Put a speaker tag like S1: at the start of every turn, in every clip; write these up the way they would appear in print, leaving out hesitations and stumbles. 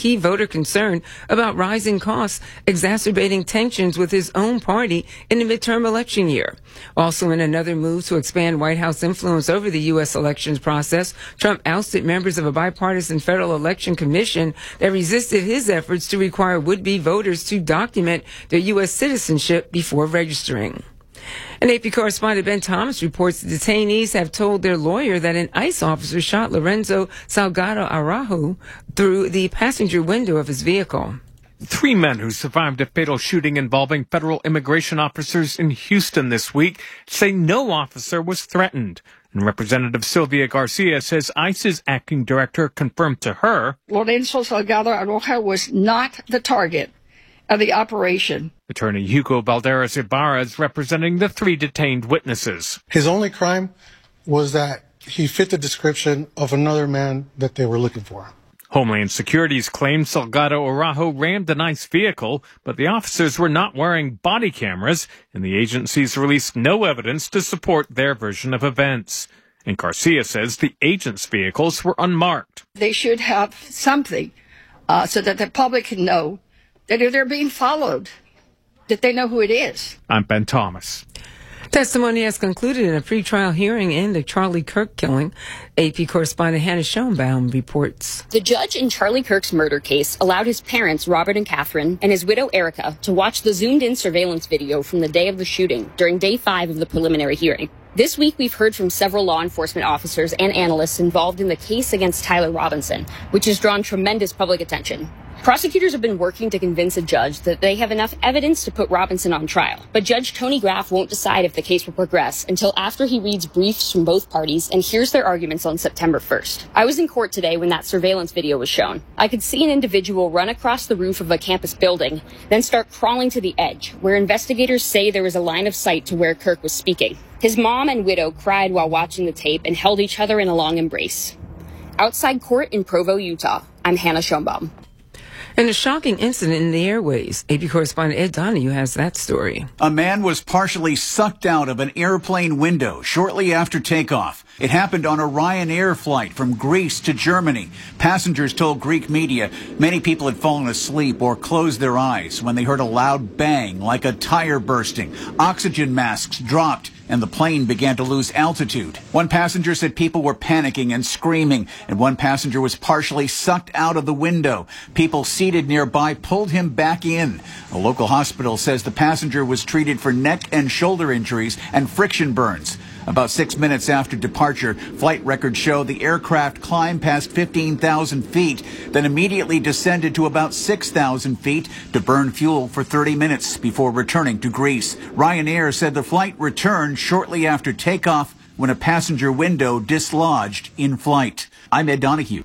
S1: key voter concern about rising costs, exacerbating tensions with his own party in the midterm election year. Also, in another move to expand White House influence over the U.S. elections process, Trump ousted members of a bipartisan federal election commission that resisted his efforts to require would-be voters to document their U.S. citizenship before registering. An AP correspondent, Ben Thomas, reports the detainees have told their lawyer that an ICE officer shot Lorenzo Salgado Araujo through the passenger window of his vehicle.
S2: 3 men who survived a fatal shooting involving federal immigration officers in Houston this week say no officer was threatened. And Representative Sylvia Garcia says ICE's acting director confirmed to her
S3: Lorenzo Salgado Araujo was not the target of the operation.
S2: Attorney Hugo Valderas Ibarra is representing the 3 detained witnesses.
S4: His only crime was that he fit the description of another man that they were looking for.
S2: Homeland Security's claimed Salgado Araujo rammed an ICE vehicle, but the officers were not wearing body cameras, and the agencies released no evidence to support their version of events. And Garcia says the agents' vehicles were unmarked.
S3: They should have something so that the public can know that if they're being followed, that they know who it is.
S2: I'm Ben Thomas.
S1: Testimony has concluded in a pretrial hearing in the Charlie Kirk killing. AP correspondent Hannah Schoenbaum reports.
S5: The judge in Charlie Kirk's murder case allowed his parents, Robert and Catherine, and his widow, Erica, to watch the zoomed-in surveillance video from the day of the shooting during day 5 of the preliminary hearing. This week, we've heard from several law enforcement officers and analysts involved in the case against Tyler Robinson, which has drawn tremendous public attention. Prosecutors have been working to convince a judge that they have enough evidence to put Robinson on trial. But Judge Tony Graff won't decide if the case will progress until after he reads briefs from both parties and hears their arguments on September 1st. I was in court today when that surveillance video was shown. I could see an individual run across the roof of a campus building, then start crawling to the edge, where investigators say there was a line of sight to where Kirk was speaking. His mom and widow cried while watching the tape and held each other in a long embrace. Outside court in Provo, Utah, I'm Hannah Schoenbaum.
S1: And a shocking incident in the airways. AP correspondent Ed Donahue has that story.
S6: A man was partially sucked out of an airplane window shortly after takeoff. It happened on a Ryanair flight from Greece to Germany. Passengers told Greek media many people had fallen asleep or closed their eyes when they heard a loud bang like a tire bursting. Oxygen masks dropped and the plane began to lose altitude. One passenger said people were panicking and screaming, and one passenger was partially sucked out of the window. People seated nearby pulled him back in. A local hospital says the passenger was treated for neck and shoulder injuries and friction burns. About 6 minutes after departure, flight records show the aircraft climbed past 15,000 feet, then immediately descended to about 6,000 feet to burn fuel for 30 minutes before returning to Greece. Ryanair said the flight returned shortly after takeoff when a passenger window dislodged in flight. I'm Ed Donahue.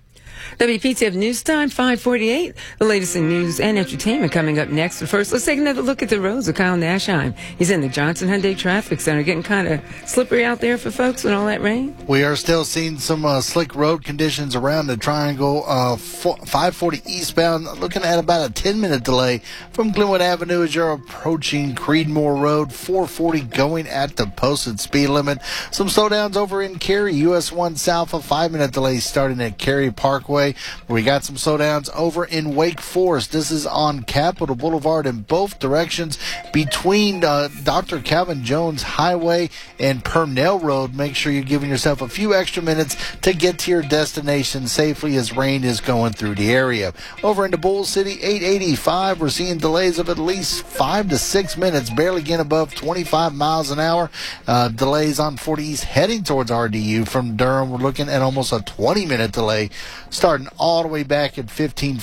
S1: WPTF News Time, 5:48. The latest in news and entertainment coming up next. But first, let's take another look at the roads with Kyle Nashheim. He's in the Johnson Hyundai Traffic Center, getting kind of slippery out there for folks with all that rain.
S7: We are still seeing some slick road conditions around the triangle. 540 eastbound, looking at about a 10-minute delay from Glenwood Avenue as you're approaching Creedmoor Road. 440 going at the posted speed limit. Some slowdowns over in Cary, US 1 south, a 5-minute delay starting at Cary Parkway. We got some slowdowns over in Wake Forest. This is on Capitol Boulevard in both directions between Dr. Calvin Jones Highway and Purnell Road. Make sure you're giving yourself a few extra minutes to get to your destination safely as rain is going through the area. Over into Bull City, 885, we're seeing delays of at least 5 to 6 minutes, barely getting above 25 miles an hour. Delays on 40 East heading towards RDU from Durham. We're looking at almost a 20-minute delay starting all the way back at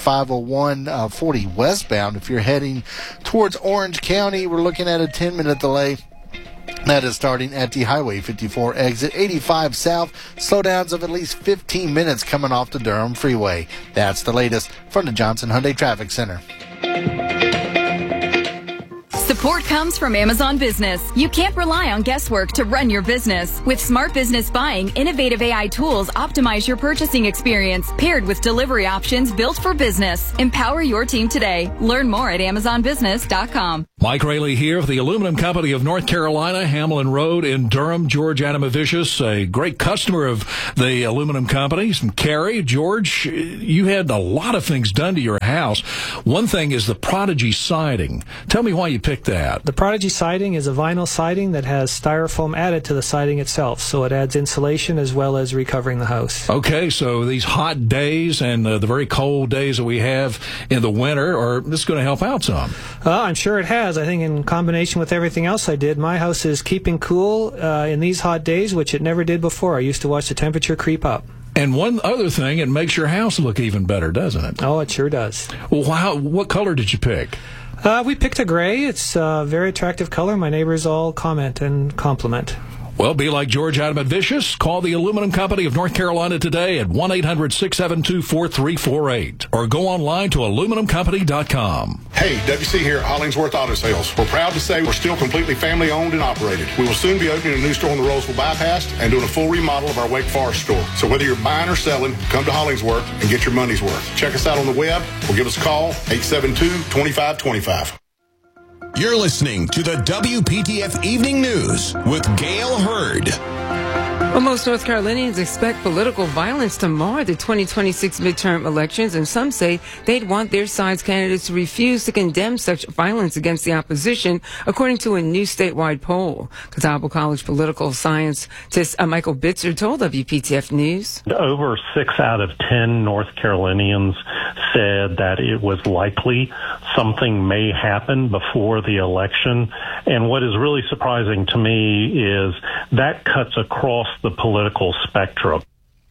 S7: 15501 40 westbound. If you're heading towards Orange County, we're looking at a 10-minute delay. That is starting at the Highway 54 exit. 85 south, slowdowns of at least 15 minutes coming off the Durham Freeway. That's the latest from the Johnson Hyundai Traffic Center.
S8: Support comes from Amazon Business. You can't rely on guesswork to run your business. With Smart Business Buying, innovative AI tools optimize your purchasing experience, paired with delivery options built for business. Empower your team today. Learn more at AmazonBusiness.com.
S9: Mike Rayleigh here for the Aluminum Company of North Carolina, Hamlin Road in Durham. George Adamavicius, a great customer of the Aluminum Company. From Carrie, George, you had a lot of things done to your house. One thing is the Prodigy siding. Tell me why you picked that.
S10: The Prodigy siding is a vinyl siding that has styrofoam added to the siding itself, so it adds insulation as well as recovering the house.
S9: Okay, so these hot days and the very cold days that we have in the winter, this is going to help out some.
S10: I'm sure it has. I think in combination with everything else I did, my house is keeping cool in these hot days, which it never did before. I used to watch the temperature creep up.
S9: And one other thing, it makes your house look even better, doesn't it?
S10: Oh, it sure does.
S9: Well, what color did you pick?
S10: We picked a gray. It's a very attractive color. My neighbors all comment and compliment.
S9: Well, be like George Adamavicius. Call the Aluminum Company of North Carolina today at 1-800-672-4348 or go online to aluminumcompany.com.
S11: Hey, WC here at Hollingsworth Auto Sales. We're proud to say we're still completely family owned and operated. We will soon be opening a new store on the Roseville Bypass and doing a full remodel of our Wake Forest store. So whether you're buying or selling, come to Hollingsworth and get your money's worth. Check us out on the web or give us a call, 872-2525.
S12: You're listening to the WPTF Evening News with Gail Hurd.
S1: Well, most North Carolinians expect political violence to mar the 2026 midterm elections, and some say they'd want their side's candidates to refuse to condemn such violence against the opposition, according to a new statewide poll. Catawba College political scientist Michael Bitzer told WPTF News.
S13: Over 6 out of 10 North Carolinians said that it was likely something may happen before the election. And what is really surprising to me is that cuts across the political spectrum.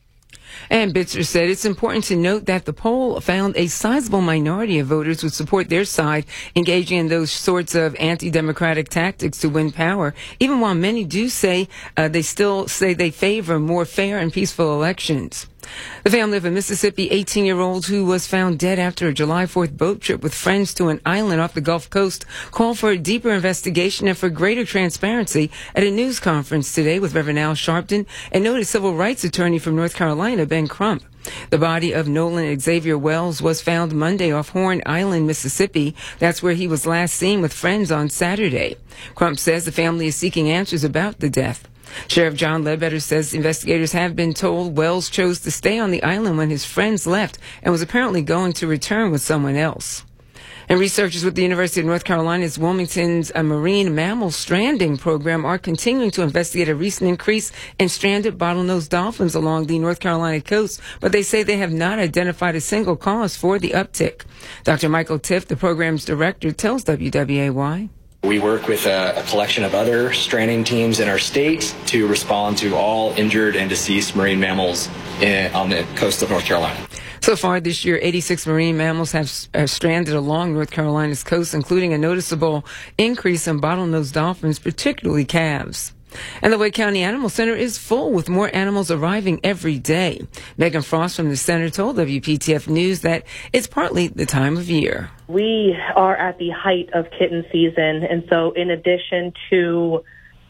S1: And Bitzer said it's important to note that the poll found a sizable minority of voters would support their side engaging in those sorts of anti-democratic tactics to win power, even while many do say they favor more fair and peaceful elections. The family of a Mississippi 18-year-old who was found dead after a July 4th boat trip with friends to an island off the Gulf Coast called for a deeper investigation and for greater transparency at a news conference today with Reverend Al Sharpton and noted civil rights attorney from North Carolina, Ben Crump. The body of Nolan Xavier Wells was found Monday off Horn Island, Mississippi. That's where he was last seen with friends on Saturday. Crump says the family is seeking answers about the death. Sheriff John Ledbetter says investigators have been told Wells chose to stay on the island when his friends left and was apparently going to return with someone else. And researchers with the University of North Carolina's Wilmington's Marine Mammal Stranding Program are continuing to investigate a recent increase in stranded bottlenose dolphins along the North Carolina coast, but they say they have not identified a single cause for the uptick. Dr. Michael Tiff, the program's director, tells WWAY.
S14: We work with a collection of other stranding teams in our state to respond to all injured and deceased marine mammals on the coast of North Carolina. So
S1: far this year, 86 marine mammals have stranded along North Carolina's coast, including a noticeable increase in bottlenose dolphins, particularly calves. And the Wake County Animal Center is full with more animals arriving every day. Megan Frost from the center told WPTF News that it's partly the time of year.
S15: We are at the height of kitten season, and so in addition to,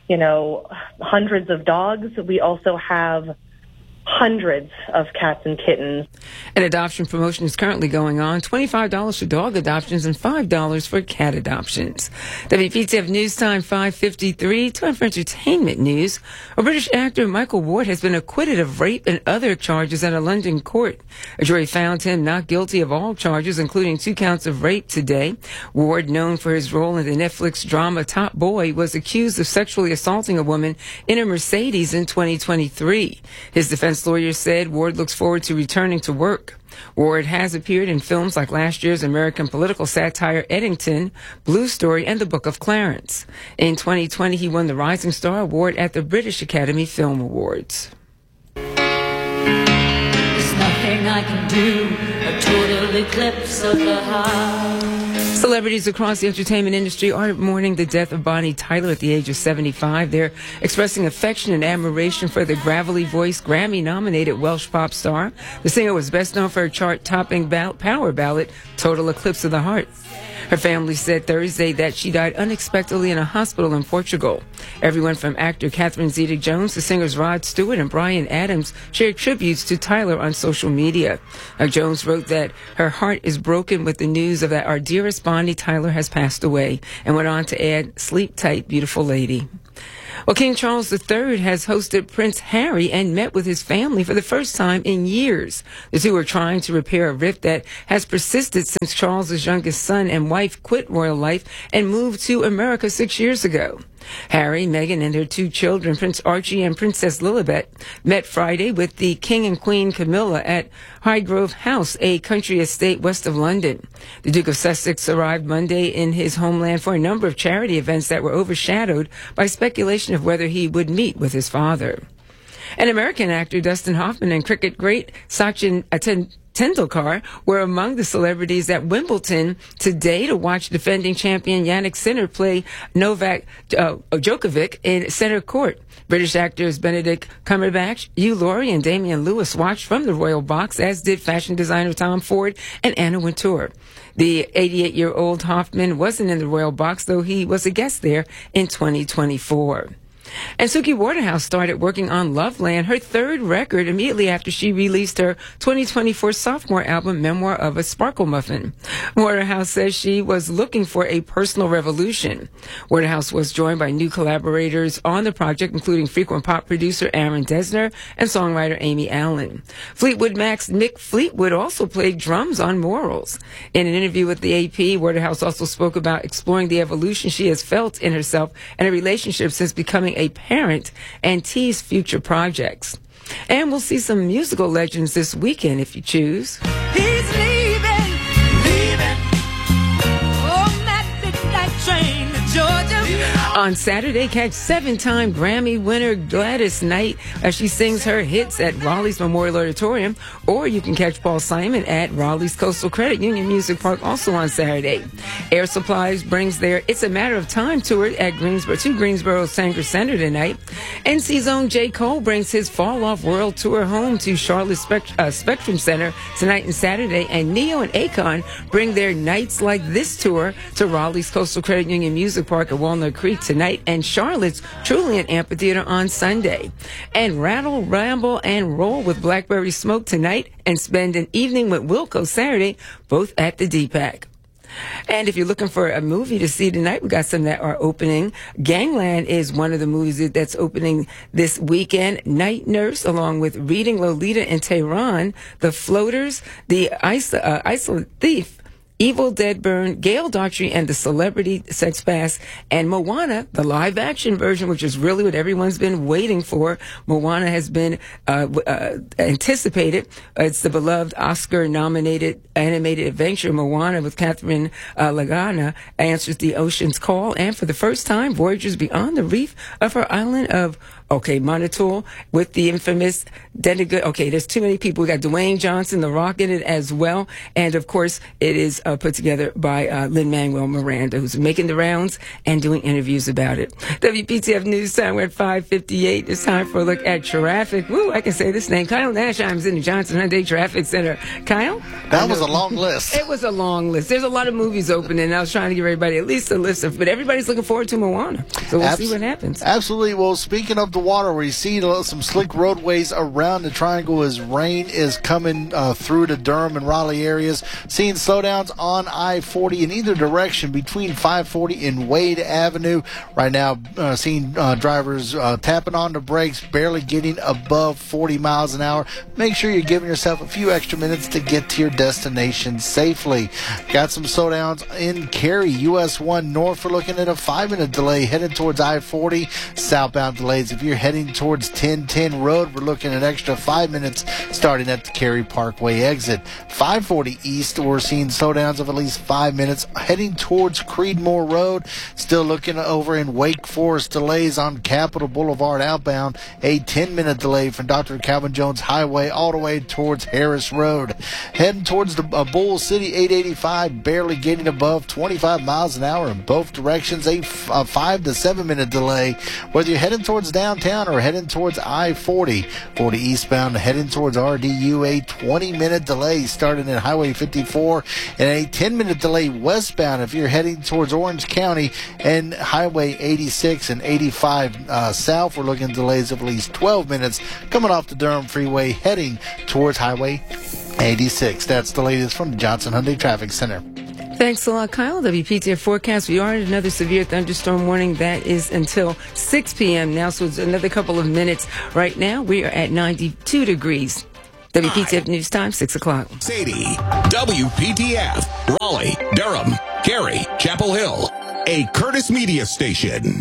S15: hundreds of dogs, we also have hundreds of cats and kittens. An adoption promotion is currently going on, $25 for dog adoptions and $5 for cat adoptions. WPTF News Time 5:53. Time for entertainment news. A British actor, Michael Ward, has been acquitted of rape and other charges at a London court. A jury found him not guilty of all charges, including 2 counts of rape today. Ward, known for his role in the Netflix drama Top Boy, was accused of sexually assaulting a woman in a Mercedes in 2023. His defense lawyer said Ward looks forward to returning to work. Ward has appeared in films like last year's American political satire Eddington, Blue Story, and The Book of Clarence. In 2020, he won the Rising Star Award at the British Academy Film Awards.
S16: There's nothing I can do, a total eclipse of the heart.
S1: Celebrities across the entertainment industry are mourning the death of Bonnie Tyler at the age of 75. They're expressing affection and admiration for the gravelly-voiced, Grammy-nominated Welsh pop star. The singer was best known for her chart-topping power ballad, Total Eclipse of the Heart. Her family said Thursday that she died unexpectedly in a hospital in Portugal. Everyone from actor Catherine Zeta-Jones to singers Rod Stewart and Bryan Adams shared tributes to Tyler on social media. Jones wrote that her heart is broken with the news of that our dearest Bonnie Tyler has passed away, and went on to add, "Sleep tight, beautiful lady." Well, King Charles III has hosted Prince Harry and met with his family for the first time in years. The two are trying to repair a rift that has persisted since Charles's youngest son and wife quit royal life and moved to America 6 years ago. Harry, Meghan, and their two children, Prince Archie and Princess Lilibet, met Friday with the King and Queen Camilla at Highgrove House, a country estate west of London. The Duke of Sussex arrived Monday in his homeland for a number of charity events that were overshadowed by speculation of whether he would meet with his father. And American actor Dustin Hoffman and cricket great Sachin Tendulkar were among the celebrities at Wimbledon today to watch defending champion Jannik Sinner play Novak Djokovic in center court. British actors Benedict Cumberbatch, Hugh Laurie, and Damian Lewis watched from the royal box, as did fashion designer Tom Ford and Anna Wintour. The 88-year-old Hoffman wasn't in the royal box, though he was a guest there in 2024. And Suki Waterhouse started working on Loveland, her third record, immediately after she released her 2024 sophomore album, Memoir of a Sparkle Muffin. Waterhouse says she was looking for a personal revolution. Waterhouse was joined by new collaborators on the project, including frequent pop producer Aaron Dessner and songwriter Amy Allen. Fleetwood Mac's Mick Fleetwood also played drums on Morals. In an interview with the AP, Waterhouse also spoke about exploring the evolution she has felt in herself and her relationship since becoming a parent, and teased future projects. And we'll see some musical legends this weekend if you choose.
S16: He's leaving. Oh, that midnight train to Georgia.
S1: On Saturday, catch 7-time Grammy winner Gladys Knight as she sings her hits at Raleigh's Memorial Auditorium, or you can catch Paul Simon at Raleigh's Coastal Credit Union Music Park also on Saturday. Air Supplies brings their It's a Matter of Time tour at Greensboro's Sanger Center tonight. NC's own J. Cole brings his Fall Off World Tour home to Charlotte's Spectrum Center tonight and Saturday, and Neo and Akon bring their Nights Like This tour to Raleigh's Coastal Credit Union Music Park at Walnut Creek tonight, and Charlotte's Truliant Amphitheater on Sunday. And Rattle, Ramble, and Roll with Blackberry Smoke tonight, and spend an evening with Wilco Saturday, both at the DPAC. And if you're looking for a movie to see tonight, we got some that are opening. Gangland is one of the movies that's opening this weekend. Night Nurse, along with Reading Lolita in Tehran, The Floaters, The Isolate Thief, Evil Dead Burn, Gail Daughtry and the Celebrity Sex Pass, and Moana, the live-action version, which is really what everyone's been waiting for. Moana has been anticipated. It's the beloved Oscar-nominated animated adventure. Moana with Catherine Lagana answers the ocean's call, and for the first time, voyagers beyond the reef of her island of Monatool with the infamous there's too many people. We got Dwayne Johnson, The Rock in it as well. And of course, it is put together by Lin-Manuel Miranda, who's making the rounds and doing interviews about it. WPTF News Time, we're at 5:58. It's time for a look at traffic. Woo, I can say this name. Kyle Nashheim's in the Johnson Hyundai Traffic Center. Kyle?
S7: That was a long list.
S1: It was a long list. There's a lot of movies opening, and I was trying to give everybody at least a list but everybody's looking forward to Moana. So we'll see what happens.
S7: Absolutely. Well, speaking of the water, we see some slick roadways around the triangle as rain is coming through the Durham and Raleigh areas. Seeing slowdowns on I-40 in either direction between 540 and Wade Avenue. Right now, seeing drivers tapping on the brakes, barely getting above 40 miles an hour. Make sure you're giving yourself a few extra minutes to get to your destination safely. Got some slowdowns in Cary, US 1 North. We're looking at a 5-minute delay heading towards I-40. Southbound delays if you're heading towards 1010 Road. We're looking at an extra 5 minutes starting at the Cary Parkway exit. 540 East, we're seeing slowdowns of at least 5 minutes heading towards Creedmoor Road. Still looking over in Wake Forest, delays on Capitol Boulevard outbound. A 10-minute delay from Dr. Calvin Jones Highway all the way towards Harris Road. Heading towards the Bull City 885, barely getting above 25 miles an hour in both directions. A 5 to 7 minute delay. Whether you're heading towards downtown downtown or heading towards I-40. 40 eastbound heading towards RDU, a 20-minute delay starting at Highway 54 and a 10-minute delay westbound if you're heading towards Orange County and Highway 86 and 85 south. We're looking at delays of at least 12 minutes coming off the Durham Freeway heading towards Highway 86. That's the latest from the Johnson Hyundai Traffic Center.
S1: Thanks a lot, Kyle. WPTF forecast. We are in another severe thunderstorm warning. That is until 6 p.m. now, so it's another couple of minutes. Right now, we are at 92 degrees. WPTF News Time, 6 o'clock.
S12: Sadie, WPTF, Raleigh, Durham, Cary, Chapel Hill, a Curtis Media station.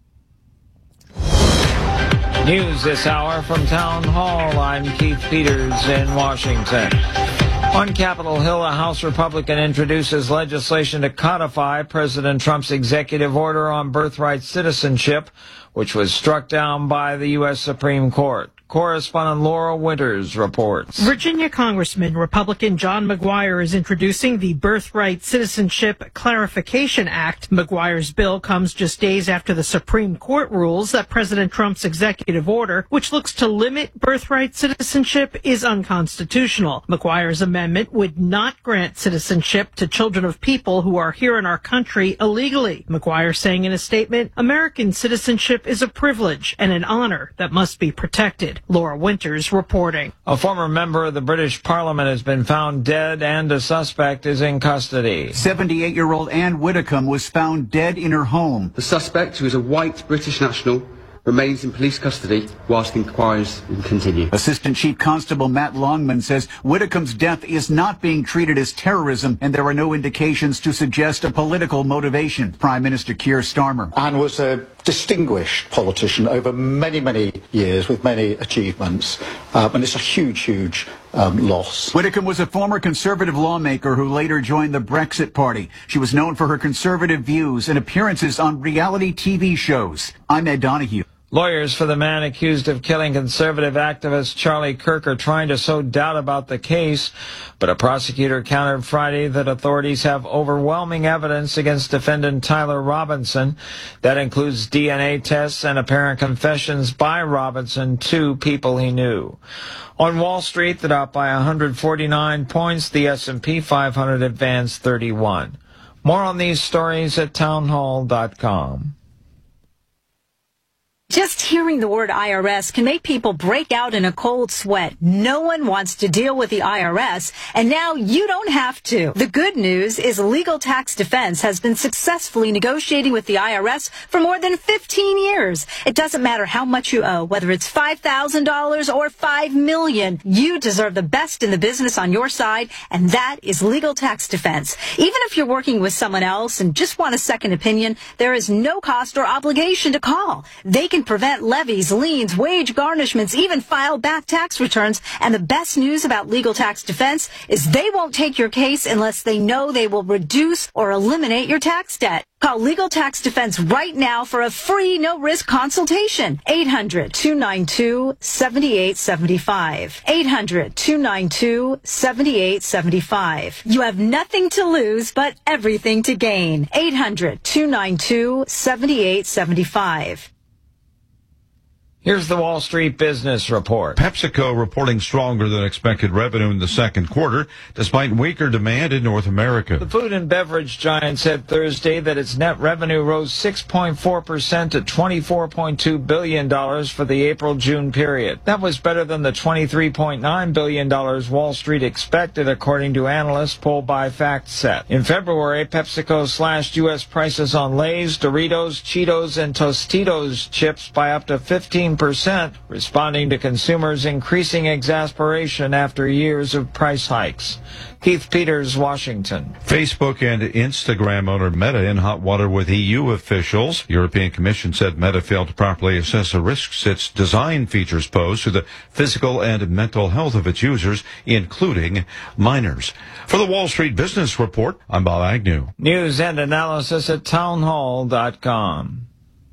S17: News this hour from Town Hall. I'm Keith Peters in Washington. On Capitol Hill, a House Republican introduces legislation to codify President Trump's executive order on birthright citizenship, which was struck down by the U.S. Supreme Court. Correspondent Laura Winters reports.
S18: Virginia Congressman Republican John McGuire is introducing the Birthright Citizenship Clarification Act. McGuire's bill comes just days after the Supreme Court rules that President Trump's executive order, which looks to limit birthright citizenship, is unconstitutional. McGuire's amendment would not grant citizenship to children of people who are here in our country illegally. McGuire saying in a statement, American citizenship is a privilege and an honor that must be protected. Laura Winters reporting.
S17: A former member of the British Parliament has been found dead and a suspect is in custody.
S6: 78-year-old Anne Widdecombe was found dead in her home.
S19: The suspect, who is a white British national, remains in police custody whilst inquiries continue.
S6: Assistant Chief Constable Matt Longman says Widdecombe's death is not being treated as terrorism and there are no indications to suggest a political motivation. Prime Minister Keir Starmer.
S20: Anne was a distinguished politician over many, many years with many achievements, and it's a huge loss.
S6: Widdecombe was a former Conservative lawmaker who later joined the Brexit Party. She was known for her conservative views and appearances on reality TV shows. I'm Ed Donahue.
S17: Lawyers for the man accused of killing conservative activist Charlie Kirk are trying to sow doubt about the case, but a prosecutor countered Friday that authorities have overwhelming evidence against defendant Tyler Robinson. That includes DNA tests and apparent confessions by Robinson to people he knew. On Wall Street, the Dow by 149 points, the S&P 500 advanced 31. More on these stories at townhall.com.
S21: Just hearing the word IRS can make people break out in a cold sweat. No one wants to deal with the IRS, and now you don't have to. The good news is Legal Tax Defense has been successfully negotiating with the IRS for more than 15 years. It doesn't matter how much you owe, whether it's $5,000 or $5 million. You deserve the best in the business on your side, and that is Legal Tax Defense. Even if you're working with someone else and just want a second opinion, there is no cost or obligation to call. They can prevent levies, liens, wage garnishments, even file back tax returns. And the best news about Legal Tax Defense is they won't take your case unless they know they will reduce or eliminate your tax debt. Call Legal Tax Defense right now for a free, no-risk consultation. 800-292-7875. 800-292-7875. You have nothing to lose, but everything to gain. 800-292-7875.
S17: Here's the Wall Street Business Report.
S22: PepsiCo reporting stronger than expected revenue in the second quarter, despite weaker demand in North America.
S17: The food and beverage giant said Thursday that its net revenue rose 6.4% to $24.2 billion for the April-June period. That was better than the $23.9 billion Wall Street expected, according to analysts polled by FactSet. In February, PepsiCo slashed U.S. prices on Lay's, Doritos, Cheetos, and Tostitos chips by up to 15%, responding to consumers' increasing exasperation after years of price hikes. Keith Peters, Washington.
S22: Facebook and Instagram owner Meta in hot water with EU officials. European Commission said Meta failed to properly assess the risks its design features pose to the physical and mental health of its users, including minors. For the Wall Street Business Report, I'm Bob Agnew.
S17: News and analysis at townhall.com.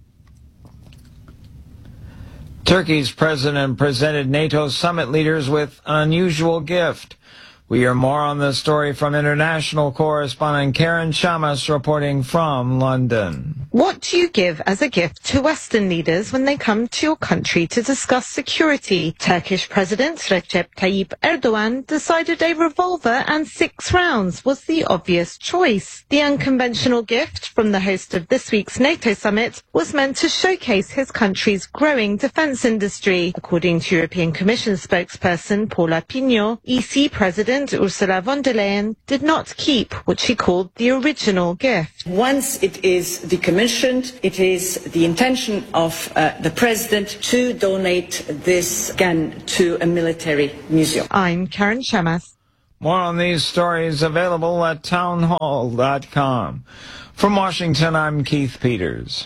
S17: Turkey's president presented NATO summit leaders with an unusual gift. We hear more on this story from international correspondent Karen Chamas reporting from London.
S3: What do you give as a gift to Western leaders when they come to your country to discuss security? Turkish President Recep Tayyip Erdogan decided a revolver and 6 rounds was the obvious choice. The unconventional gift from the host of this week's NATO summit was meant to showcase his country's growing defence industry. According to European Commission spokesperson Paula Pinho, EC President Ursula von der Leyen did not keep what she called the original gift.
S4: Once it is decommissioned, it is the intention of the President to donate this gun to a military museum.
S3: I'm Karen Shamas.
S17: More on these stories available at townhall.com. From Washington, I'm Keith Peters.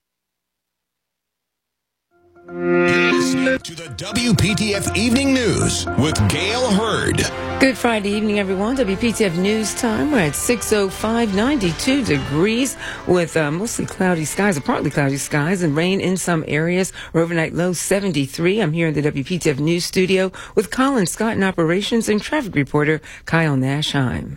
S12: You're listening to the WPTF Evening News with Gail Hurd.
S1: Good Friday evening, everyone. WPTF News Time. We're at 6:05, 92 degrees with mostly cloudy skies, or partly cloudy skies, and rain in some areas. Our overnight low 73. I'm here in the WPTF News Studio with Colin Scott in operations and traffic reporter Kyle Nashheim.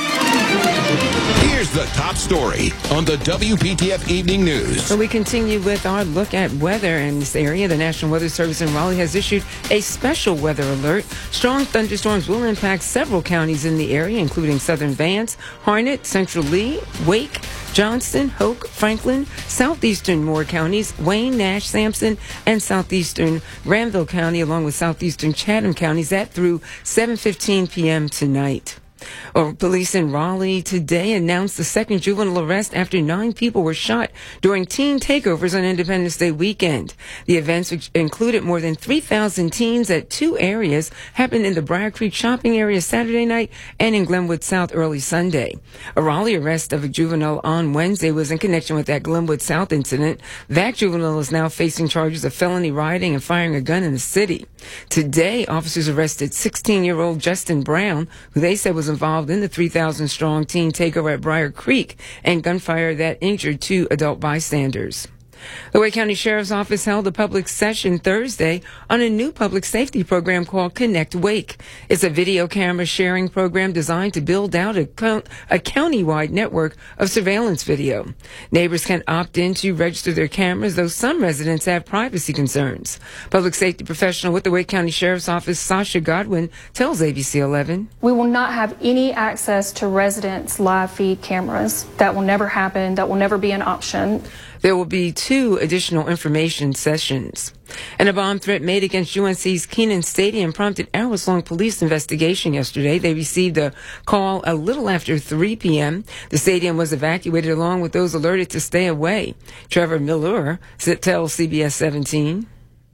S12: Here's the top story on the WPTF Evening News.
S1: So we continue with our look at weather in this area. The National Weather Service in Raleigh has issued a special weather alert. Strong thunderstorms will impact several counties in the area, including southern Vance, Harnett, Central Lee, Wake, Johnston, Hoke, Franklin, southeastern Moore counties, Wayne, Nash, Sampson, and southeastern Granville County, along with southeastern Chatham counties at through 7:15 p.m. tonight. Police in Raleigh today announced the second juvenile arrest after 9 people were shot during teen takeovers on Independence Day weekend. The events, which included more than 3,000 teens at 2 areas, happened in the Briar Creek shopping area Saturday night and in Glenwood South early Sunday. A Raleigh arrest of a juvenile on Wednesday was in connection with that Glenwood South incident. That juvenile is now facing charges of felony rioting and firing a gun in the city. Today, officers arrested 16-year-old Justin Brown, who they said was involved in the 3,000-strong teen takeover at Briar Creek and gunfire that injured 2 adult bystanders. The Wake County Sheriff's Office held a public session Thursday on a new public safety program called Connect Wake. It's a video camera sharing program designed to build out a county-wide network of surveillance video. Neighbors can opt in to register their cameras, though some residents have privacy concerns. Public safety professional with the Wake County Sheriff's Office, Sasha Godwin, tells ABC 11.
S23: We will not have any access to residents' live feed cameras. That will never happen. That will never be an option.
S1: There will be 2 additional information sessions. And a bomb threat made against UNC's Kenan Stadium prompted hours-long police investigation yesterday. They received a call a little after 3 p.m. The stadium was evacuated along with those alerted to stay away. Trevor Miller tells CBS 17.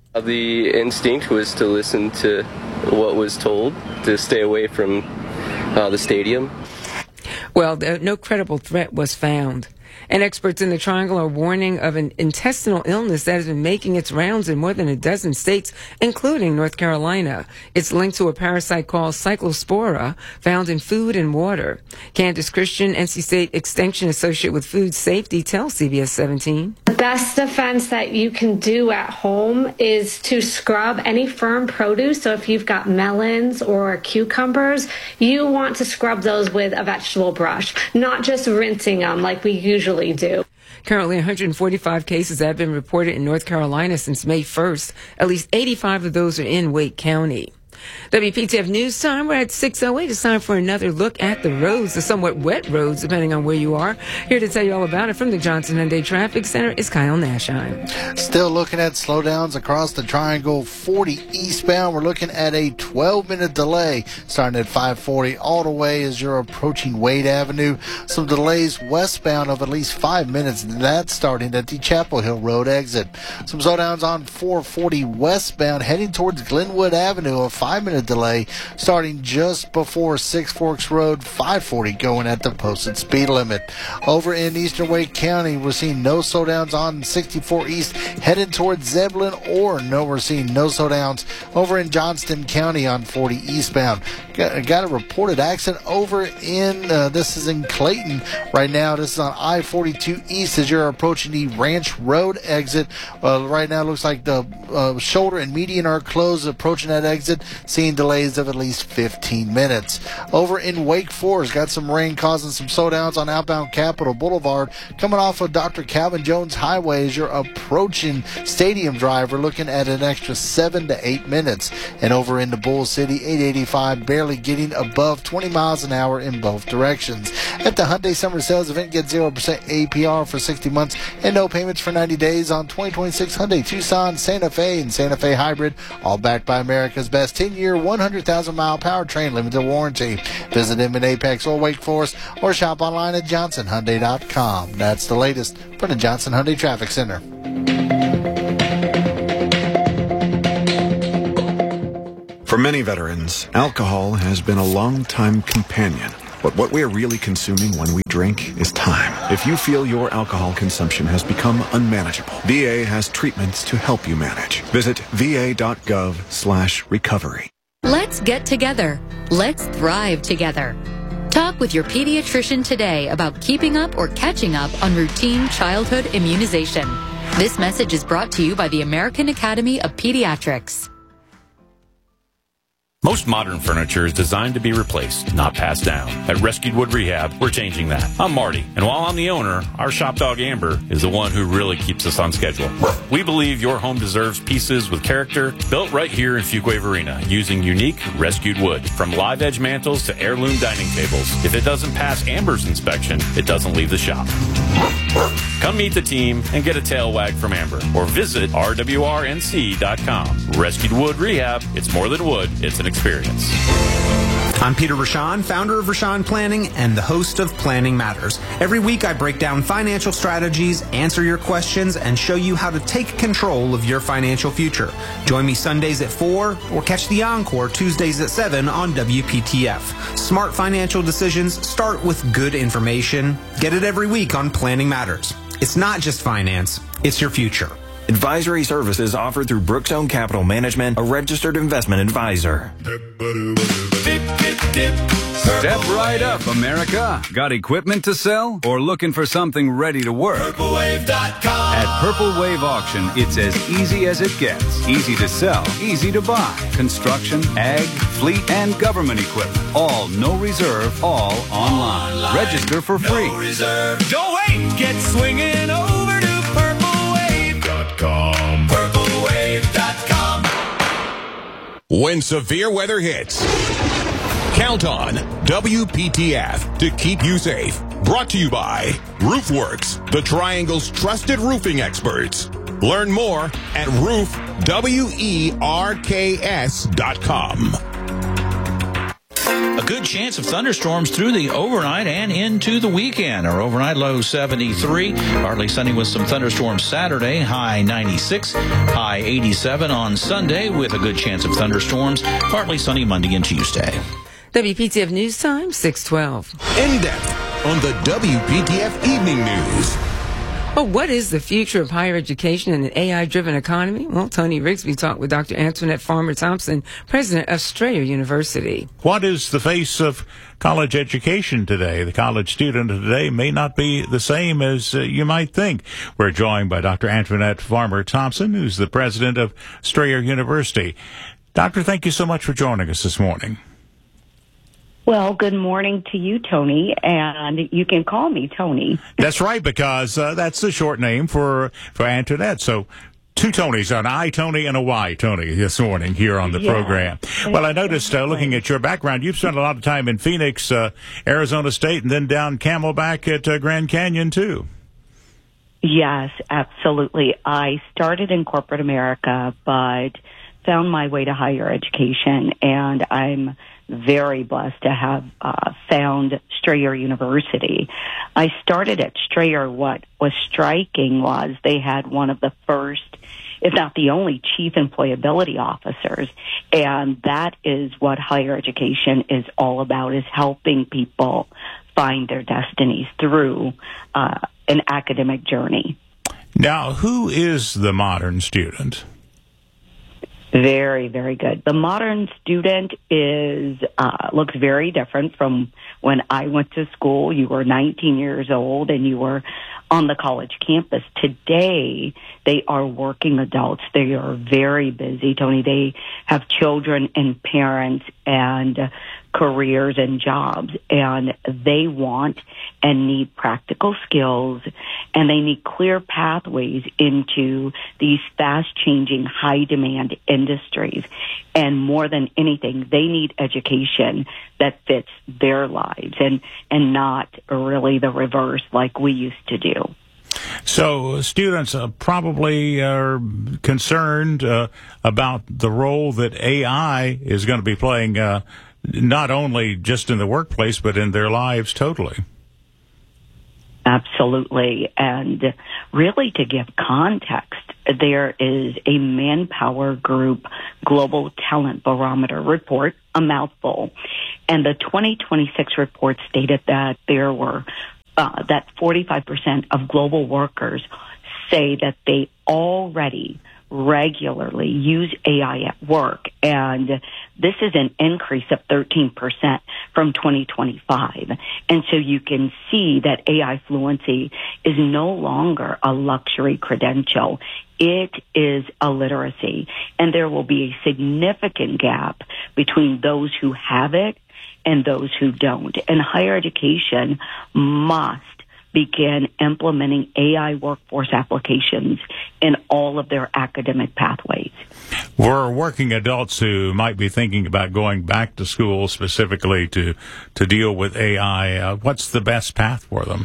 S24: The instinct was to listen to what was told, to stay away from the stadium.
S1: Well, no credible threat was found. And experts in the Triangle are warning of an intestinal illness that has been making its rounds in more than a dozen states, including North Carolina. It's linked to a parasite called Cyclospora, found in food and water. Candace Christian, NC State Extension Associate with Food Safety, tells CBS 17.
S25: The best defense that you can do at home is to scrub any firm produce. So if you've got melons or cucumbers, you want to scrub those with a vegetable brush, not just rinsing them like we usually do.
S1: Currently, 145 cases have been reported in North Carolina since May 1st. At least 85 of those are in Wake County. WPTF News Time. We're at 6:08. It's time for another look at the roads, the somewhat wet roads, depending on where you are. Here to tell you all about it from the Johnson Hyundai Traffic Center is Kyle Nashheim.
S7: Still looking at slowdowns across the Triangle 40 eastbound. We're looking at a 12-minute delay starting at 540 all the way as you're approaching Wade Avenue. Some delays westbound of at least 5 minutes. That's starting at the Chapel Hill Road exit. Some slowdowns on 440 westbound heading towards Glenwood Avenue. A 5-minute delay starting just before Six Forks Road, 540 going at the posted speed limit. Over in Eastern Wake County, we're seeing no slowdowns on 64 East heading towards Zebulon, or we're seeing no slowdowns over in Johnston County on 40 eastbound. Got a reported accident over in, this is in Clayton right now. This is on I-42 East as you're approaching the Ranch Road exit. Right now it looks like the shoulder and median are closed approaching that exit. seeing delays of at least 15 minutes. Over in Wake Forest, got some rain causing some slowdowns on outbound Capitol Boulevard. Coming off of Dr. Calvin Jones Highway as you're approaching Stadium Drive, we're looking at an extra 7 to 8 minutes. And over into Bull City, 885 barely getting above 20 miles an hour in both directions. At the Hyundai Summer Sales Event, get 0% APR for 60 months and no payments for 90 days on 2026 Hyundai Tucson, Santa Fe, and Santa Fe Hybrid, all backed by America's best 10-year, 100,000-mile powertrain limited warranty. Visit them in Apex or Wake Forest or shop online at johnsonhyundai.com. That's the latest from the Johnson Hyundai Traffic Center.
S2: For many veterans, alcohol has been a long-time companion. But what we are really consuming when we drink is time. If you feel your alcohol consumption has become unmanageable, VA has treatments to help you manage. Visit va.gov/recovery.
S5: Let's get together. Let's thrive together. Talk with your pediatrician today about keeping up or catching up on routine childhood immunization. This message is brought to you by the American Academy of Pediatrics.
S8: Most modern furniture is designed to be replaced, not passed down. At Rescued Wood Rehab, we're changing that. I'm Marty, and while I'm the owner, our shop dog Amber is the one who really keeps us on schedule. We believe your home deserves pieces with character, built right here in Fuquay Varina, using unique Rescued wood. From live edge mantles to heirloom dining tables. If it doesn't pass Amber's inspection, it doesn't leave the shop. Come meet the team and get a tail wag from Amber, or visit rwrnc.com. Rescued Wood Rehab, it's more than wood, it's an experience.
S9: I'm Peter Rashan, founder of Rashan Planning and the host of Planning Matters. Every week I break down financial strategies, answer your questions, and show you how to take control of your financial future. Join me Sundays at 4 or catch the encore Tuesdays at 7 on WPTF. Smart financial decisions start with good information. Get it every week on Planning Matters. It's not just finance, it's your future.
S10: Advisory services offered through Brookzone Capital Management, a registered investment advisor.
S26: Step right up, America. Got equipment to sell or looking for something ready to work? PurpleWave.com. At Purple Wave Auction, it's as easy as it gets. Easy to sell, easy to buy. Construction, ag, fleet, and government equipment. All no reserve, all online. Register for free.
S27: No reserve. Don't wait. Get swinging over to PurpleWave.com. PurpleWave.com.
S12: When severe weather hits, count on WPTF to keep you safe. Brought to you by RoofWorks, the Triangle's trusted roofing experts. Learn more at roofwerks.com.
S28: A good chance of thunderstorms through the overnight and into the weekend. Our overnight low 73. Partly sunny with some thunderstorms Saturday. High 96. High 87 on Sunday with a good chance of thunderstorms. Partly sunny Monday and Tuesday.
S1: WPTF News Time, 6:12.
S12: In depth on the WPTF Evening News.
S1: Well, what is the future of higher education in an AI-driven economy? Well, Tony Rigsby talked with Dr. Antoinette Farmer-Thompson, president of Strayer University.
S29: What is the face of college education today? The college student of today may not be the same as you might think. We're joined by Dr. Antoinette Farmer-Thompson, who's the president of Strayer University. Doctor, thank you so much for joining us this morning.
S30: Well, good morning to you, Tony, and you can call me Tony.
S29: That's right, because that's the short name for Antoinette. So two Tonys, an I Tony and a Y Tony this morning here on the program. Well, I noticed looking at your background, you've spent a lot of time in Phoenix, Arizona State, and then down Camelback at Grand Canyon, too.
S30: Yes, absolutely. I started in corporate America, but found my way to higher education, and I'm very blessed to have found Strayer University. I started at Strayer. What was striking was they had one of the first, if not the only, chief employability officers. And that is what higher education is all about, is helping people find their destinies through an academic journey.
S29: Now, who is the modern student?
S30: Very, very good. The modern student looks very different from when I went to school. You were 19 years old and you were on the college campus. Today, they are working adults. They are very busy, Tony. They have children and parents and careers and jobs, and they want and need practical skills, and they need clear pathways into these fast-changing, high-demand industries. And more than anything, they need education that fits their lives and not really the reverse like we used to do.
S29: So students probably are concerned about the role that AI is going to be playing, not only just in the workplace, but in their lives totally.
S30: Absolutely. And really, to give context, there is a Manpower Group Global Talent Barometer report, a mouthful. And the 2026 report stated that there were that 45% of global workers say that they already regularly use AI at work, and this is an increase of 13% from 2025. And so you can see that AI fluency is no longer a luxury credential. It is a literacy, and there will be a significant gap between those who have it and those who don't. And higher education must begin implementing AI workforce applications in all of their academic pathways.
S29: For working adults who might be thinking about going back to school specifically to deal with AI, what's the best path for them?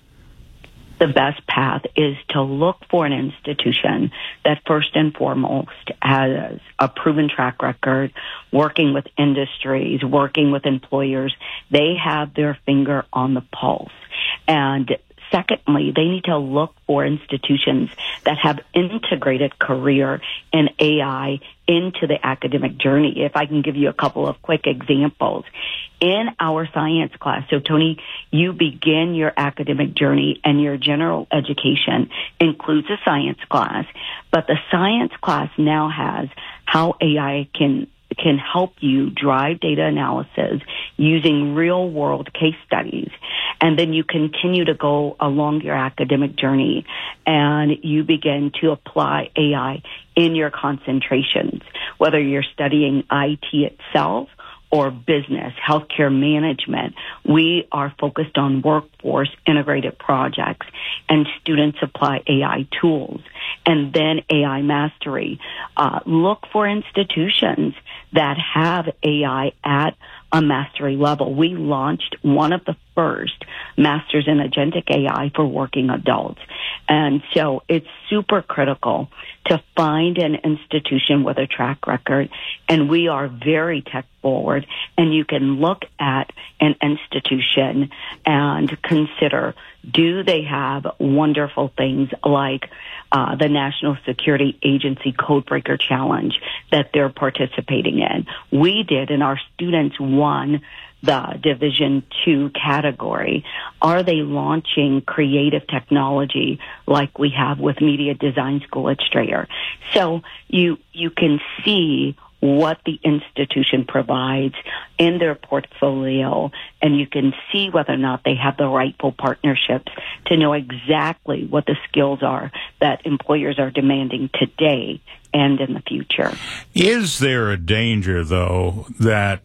S30: The best path is to look for an institution that first and foremost has a proven track record, working with industries, working with employers. They have their finger on the pulse. And secondly, they need to look for institutions that have integrated career and AI into the academic journey. If I can give you a couple of quick examples. In our science class, so Tony, you begin your academic journey and your general education includes a science class, but the science class now has how AI can help you drive data analysis using real-world case studies. And then you continue to go along your academic journey and you begin to apply AI in your concentrations, whether you're studying IT itself or business, healthcare management. We are focused on workforce integrated projects, and students apply AI tools. And then AI mastery. Look for institutions that have AI at a mastery level. We launched one of the first Masters in Agentic AI for working adults. And so it's super critical to find an institution with a track record. And we are very tech forward. And you can look at an institution and consider, do they have wonderful things like the National Security Agency Codebreaker Challenge that they're participating in? We did, and our students won the Division II category. Are they launching creative technology like we have with Media Design School at Strayer? So you can see what the institution provides in their portfolio, and you can see whether or not they have the rightful partnerships to know exactly what the skills are that employers are demanding today and in the future.
S29: Is there a danger, though, that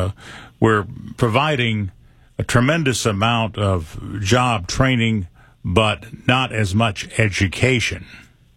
S29: we're providing a tremendous amount of job training but not as much education?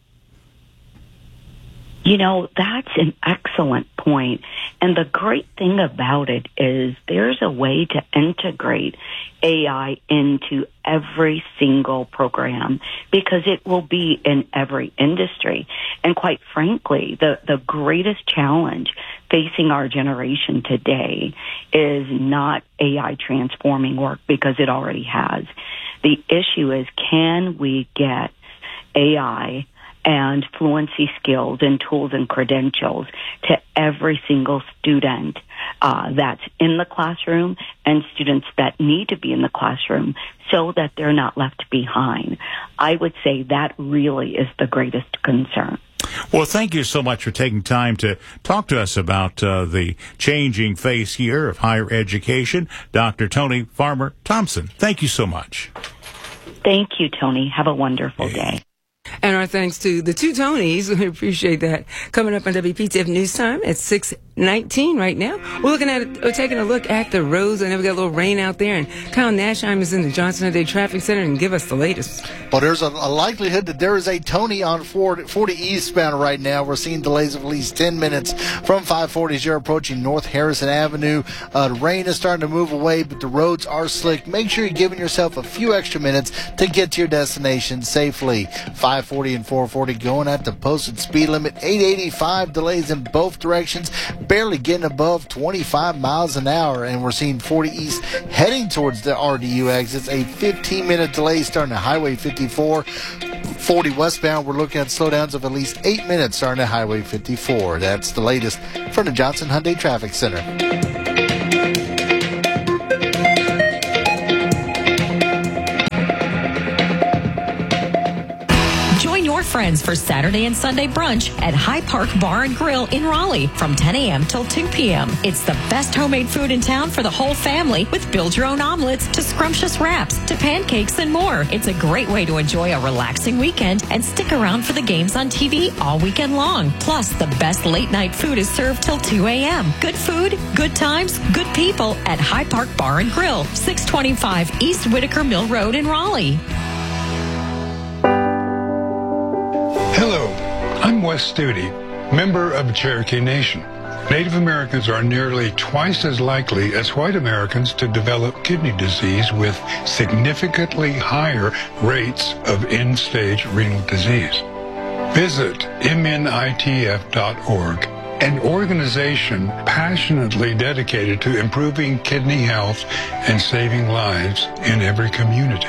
S30: You know, that's an excellent point. And the great thing about it is there's a way to integrate AI into every single program because it will be in every industry. And quite frankly, the greatest challenge facing our generation today is not AI transforming work because it already has. The issue is, can we get AI and fluency skills and tools and credentials to every single student that's in the classroom and students that need to be in the classroom so that they're not left behind? I would say that really is the greatest concern.
S29: Well, thank you so much for taking time to talk to us about the changing face here of higher education. Dr. Toni Farmer Thompson, thank you so much.
S30: Thank you, Tony. Have a wonderful day.
S1: And our thanks to the two Tonys. We appreciate that. Coming up on WPTF News Time at 6:19 right now. We're taking a look at the roads. I know we got a little rain out there, and Kyle Nashheim is in the Johnson Day Traffic Center and give us the latest.
S7: Well, there's a likelihood that there is a Tony on 40 eastbound right now. We're seeing delays of at least 10 minutes from 540 as you're approaching North Harrison Avenue. The rain is starting to move away, but the roads are slick. Make sure you're giving yourself a few extra minutes to get to your destination safely. 540 and 440 going at the posted speed limit. 885 delays in both directions, barely getting above 25 miles an hour, and we're seeing 40 east heading towards the RDU exits. A 15-minute delay starting at Highway 54. 40 westbound, we're looking at slowdowns of at least 8 minutes starting at Highway 54. That's the latest from the Johnson Hyundai Traffic Center.
S6: Friends for Saturday and Sunday brunch at High Park Bar and Grill in Raleigh from 10 a.m. till 2 p.m. It's the best homemade food in town for the whole family, with build-your-own omelets to scrumptious wraps to pancakes and more. It's a great way to enjoy a relaxing weekend and stick around for the games on TV all weekend long. Plus, the best late-night food is served till 2 a.m. Good food, good times, good people at High Park Bar and Grill, 625 East Whitaker Mill Road in Raleigh.
S11: Hello, I'm Wes Studi, member of Cherokee Nation. Native Americans are nearly twice as likely as white Americans to develop kidney disease, with significantly higher rates of end-stage renal disease. Visit mnitf.org, an organization passionately dedicated to improving kidney health and saving lives in every community.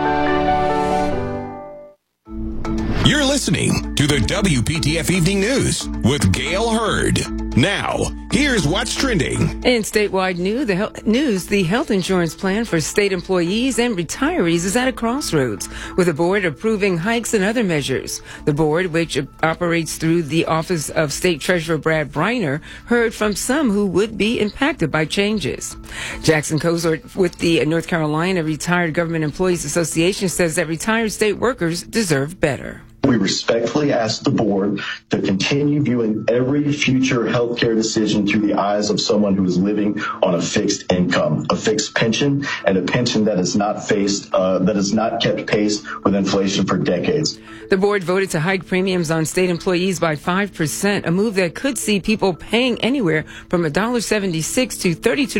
S12: You're listening to the WPTF Evening News with Gail Hurd. Now, here's what's trending.
S1: In statewide news, the health insurance plan for state employees and retirees is at a crossroads, with the board approving hikes and other measures. The board, which operates through the Office of State Treasurer Brad Briner, heard from some who would be impacted by changes. Jackson Cozart with the North Carolina Retired Government Employees Association says that retired state workers deserve better.
S13: We respectfully ask the board to continue viewing every future healthcare decision through the eyes of someone who is living on a fixed income, a fixed pension, and a pension that is not kept pace with inflation for decades.
S1: The board voted to hike premiums on state employees by 5%, a move that could see people paying anywhere from $1.76 to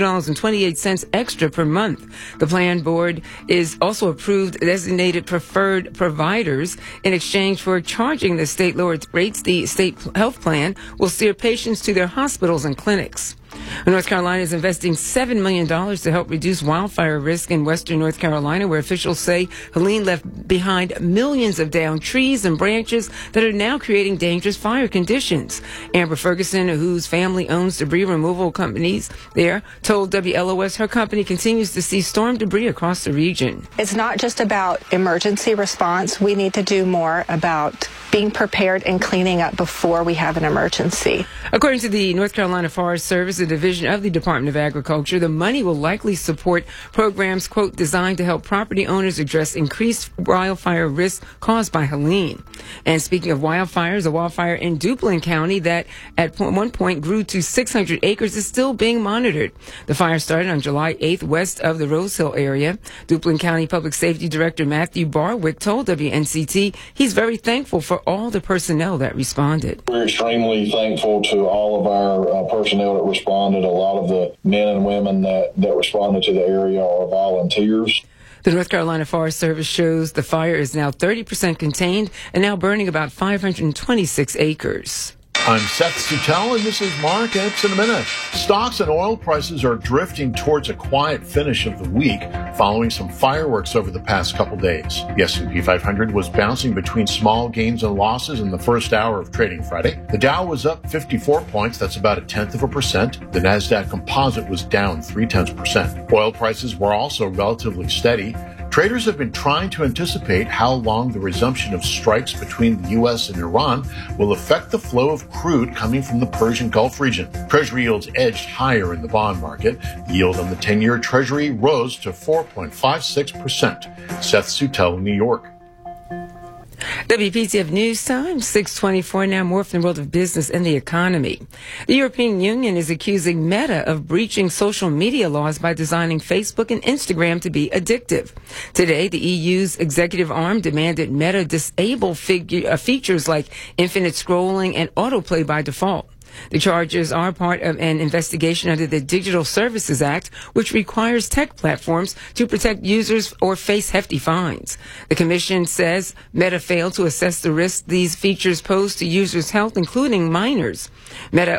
S1: $32.28 extra per month. The plan board is also approved designated preferred providers in exchange for charging the state lower rates. The state health plan will steer patients to their hospitals and clinics. North Carolina is investing $7 million to help reduce wildfire risk in western North Carolina, where officials say Helene left behind millions of downed trees and branches that are now creating dangerous fire conditions. Amber Ferguson, whose family owns debris removal companies there, told WLOS her company continues to see storm debris across the region.
S14: It's not just about emergency response. We need to do more about being prepared and cleaning up before we have an emergency.
S1: According to the North Carolina Forest Service, a division of the Department of Agriculture, the money will likely support programs, quote, designed to help property owners address increased wildfire risk caused by Helene. And speaking of wildfires, a wildfire in Duplin County that at one point grew to 600 acres is still being monitored. The fire started on July 8th west of the Rose Hill area. Duplin County Public Safety Director Matthew Barwick told WNCT he's very thankful for all the personnel that responded.
S15: We're extremely thankful to all of our personnel that responded. A lot of the men and women that responded to the area are volunteers.
S1: The North Carolina Forest Service shows the fire is now 30% contained and now burning about 526 acres.
S16: I'm Seth Sutell, and this is Markets in a Minute. Stocks and oil prices are drifting towards a quiet finish of the week following some fireworks over the past couple days. The S&P 500 was bouncing between small gains and losses in the first hour of trading Friday. The Dow was up 54 points, that's about 0.1%. The NASDAQ Composite was down 0.3%. Oil prices were also relatively steady. Traders have been trying to anticipate how long the resumption of strikes between the U.S. and Iran will affect the flow of crude coming from the Persian Gulf region. Treasury yields edged higher in the bond market. The yield on the 10-year Treasury rose to 4.56%. Seth Sutel, New York.
S1: WPTF News Time, 6:24 now. More from the world of business and the economy. The European Union is accusing Meta of breaching social media laws by designing Facebook and Instagram to be addictive. Today, the EU's executive arm demanded Meta disable features like infinite scrolling and autoplay by default. The charges are part of an investigation under the Digital Services Act, which requires tech platforms to protect users or face hefty fines. The Commission says Meta failed to assess the risk these features pose to users' health, including minors. Meta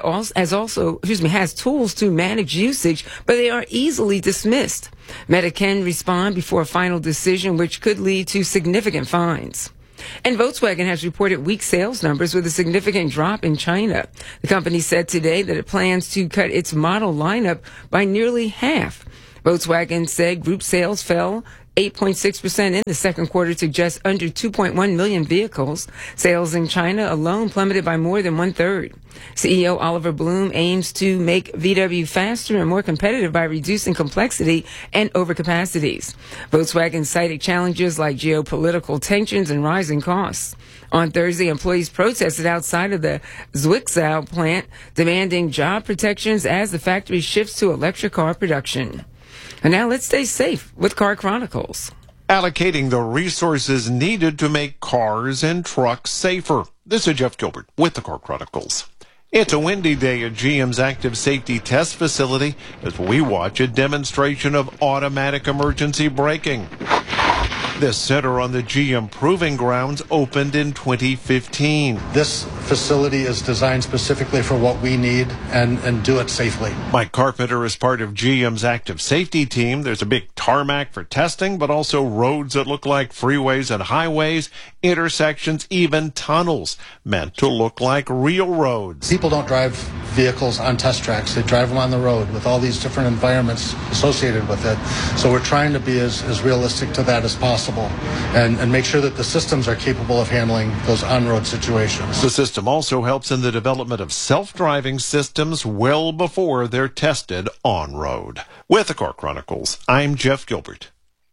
S1: has tools to manage usage, but they are easily dismissed. Meta can respond before a final decision, which could lead to significant fines. And Volkswagen has reported weak sales numbers with a significant drop in China. The company said today that it plans to cut its model lineup by nearly half. Volkswagen said group sales fell 8.6% in the second quarter to just under 2.1 million vehicles. Sales in China alone plummeted by more than one-third. CEO Oliver Bloom aims to make VW faster and more competitive by reducing complexity and overcapacities. Volkswagen cited challenges like geopolitical tensions and rising costs. On Thursday, employees protested outside of the Zwickau plant, demanding job protections as the factory shifts to electric car production. And now let's stay safe with Car Chronicles.
S3: Allocating the resources needed to make cars and trucks safer. This is Jeff Gilbert with the Car Chronicles. It's a windy day at GM's Active Safety Test Facility as we watch a demonstration of automatic emergency braking. This center on the GM Proving Grounds opened in 2015.
S4: This facility is designed specifically for what we need and do it safely.
S3: Mike Carpenter is part of GM's active safety team. There's a big tarmac for testing, but also roads that look like freeways and highways, intersections, even tunnels meant to look like real roads.
S4: People don't drive vehicles on test tracks. They drive them on the road with all these different environments associated with it. So we're trying to be as realistic to that as possible and make sure that the systems are capable of handling those on-road situations.
S3: The system also helps in the development of self-driving systems well before they're tested on-road. With the Car Chronicles, I'm Jeff Gilbert.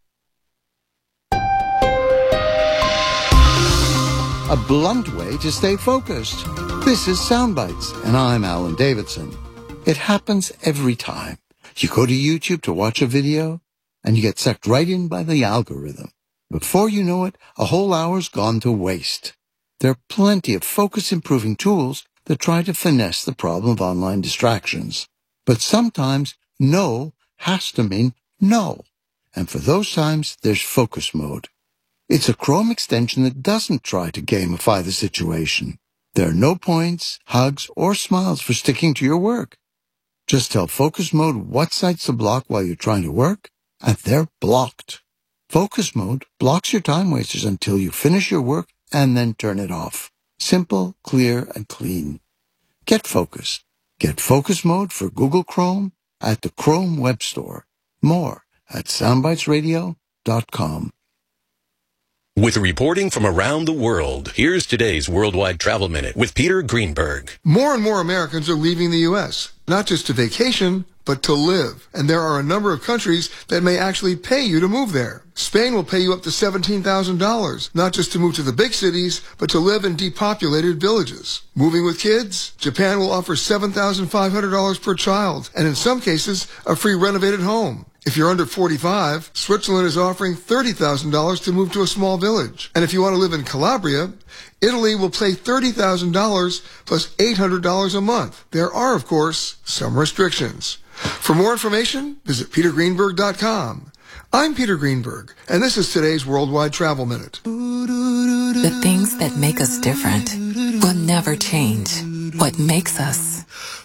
S17: A blunt way to stay focused. This is Soundbites, and I'm Alan Davidson. It happens every time. You go to YouTube to watch a video, and you get sucked right in by the algorithm. Before you know it, a whole hour's gone to waste. There are plenty of focus-improving tools that try to finesse the problem of online distractions. But sometimes no has to mean no. And for those times, there's Focus Mode. It's a Chrome extension that doesn't try to gamify the situation. There are no points, hugs, or smiles for sticking to your work. Just tell Focus Mode what sites to block while you're trying to work, and they're blocked. Focus Mode blocks your time wasters until you finish your work and then turn it off. Simple, clear, and clean. Get focused. Get Focus Mode for Google Chrome at the Chrome Web Store. More at soundbitesradio.com.
S18: With reporting from around the world, here's today's Worldwide Travel Minute with Peter Greenberg.
S19: More and more Americans are leaving the U.S., not just to vacation, but to live. And there are a number of countries that may actually pay you to move there. Spain will pay you up to $17,000, not just to move to the big cities, but to live in depopulated villages. Moving with kids? Japan will offer $7,500 per child, and in some cases, a free renovated home. If you're under 45, Switzerland is offering $30,000 to move to a small village. And if you want to live in Calabria, Italy will pay $30,000 plus $800 a month. There are, of course, some restrictions. For more information, visit petergreenberg.com. I'm Peter Greenberg, and this is today's Worldwide Travel Minute.
S20: The things that make us different will never change. What makes us